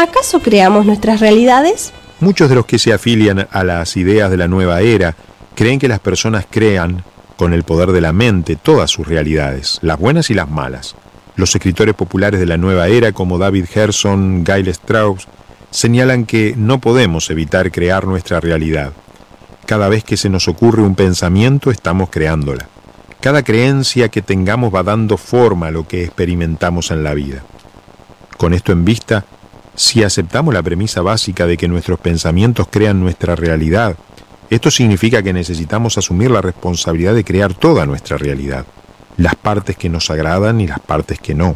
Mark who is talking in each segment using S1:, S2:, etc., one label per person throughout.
S1: ¿Acaso creamos nuestras realidades?
S2: Muchos de los que se afilian a las ideas de la nueva era creen que las personas crean, con el poder de la mente, todas sus realidades, las buenas y las malas. Los escritores populares de la nueva era, como David Gerson, Gail Strauss, señalan que no podemos evitar crear nuestra realidad. Cada vez que se nos ocurre un pensamiento, estamos creándola. Cada creencia que tengamos va dando forma a lo que experimentamos en la vida. Con esto en vista, si aceptamos la premisa básica de que nuestros pensamientos crean nuestra realidad, esto significa que necesitamos asumir la responsabilidad de crear toda nuestra realidad, las partes que nos agradan y las partes que no.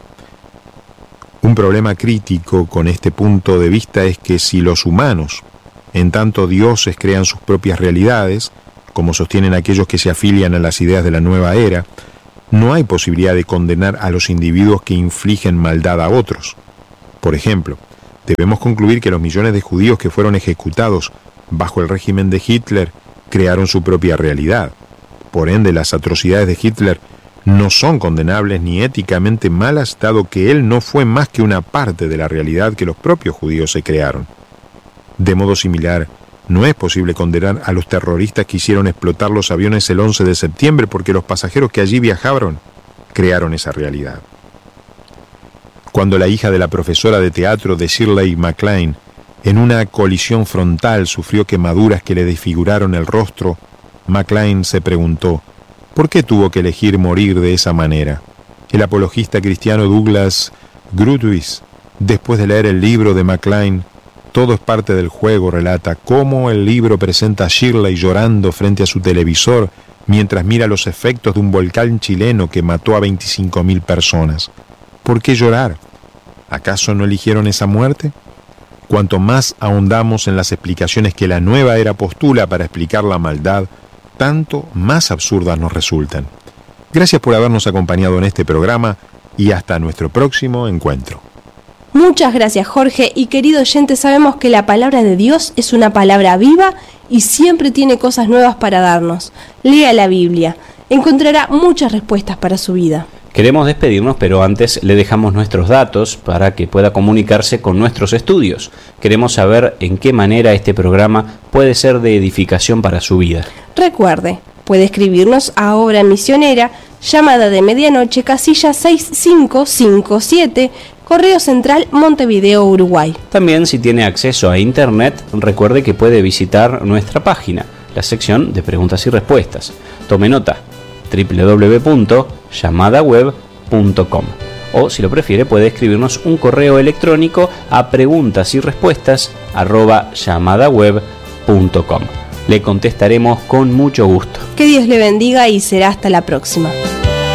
S2: Un problema crítico con este punto de vista es que si los humanos, en tanto dioses, crean sus propias realidades, como sostienen aquellos que se afilian a las ideas de la nueva era, no hay posibilidad de condenar a los individuos que infligen maldad a otros. Por ejemplo, debemos concluir que los millones de judíos que fueron ejecutados bajo el régimen de Hitler crearon su propia realidad. Por ende, las atrocidades de Hitler no son condenables ni éticamente malas, dado que él no fue más que una parte de la realidad que los propios judíos se crearon. De modo similar, no es posible condenar a los terroristas que hicieron explotar los aviones el 11 de septiembre porque los pasajeros que allí viajaron crearon esa realidad. Cuando la hija de la profesora de teatro de Shirley MacLaine, en una colisión frontal, sufrió quemaduras que le desfiguraron el rostro, MacLaine se preguntó, ¿por qué tuvo que elegir morir de esa manera? El apologista cristiano Douglas Groothuis, después de leer el libro de MacLaine, Todo es parte del juego, relata cómo el libro presenta a Shirley llorando frente a su televisor mientras mira los efectos de un volcán chileno que mató a 25.000 personas. ¿Por qué llorar? ¿Acaso no eligieron esa muerte? Cuanto más ahondamos en las explicaciones que la nueva era postula para explicar la maldad, tanto más absurdas nos resultan. Gracias por habernos acompañado en este programa y hasta nuestro próximo encuentro.
S1: Muchas gracias, Jorge, y querido oyente, sabemos que la palabra de Dios es una palabra viva y siempre tiene cosas nuevas para darnos. Lea la Biblia, encontrará muchas respuestas para su vida.
S3: Queremos despedirnos, pero antes le dejamos nuestros datos para que pueda comunicarse con nuestros estudios. Queremos saber en qué manera este programa puede ser de edificación para su vida.
S1: Recuerde, puede escribirnos a Obra Misionera, llamada de medianoche, casilla 6557, Correo Central, Montevideo, Uruguay.
S3: También, si tiene acceso a Internet, recuerde que puede visitar nuestra página, la sección de preguntas y respuestas. Tome nota, www.llamadaweb.com. O, si lo prefiere, puede escribirnos un correo electrónico a preguntasyrrespuestas@llamadaweb.com. Le contestaremos con mucho gusto.
S1: Que Dios le bendiga y será hasta la próxima.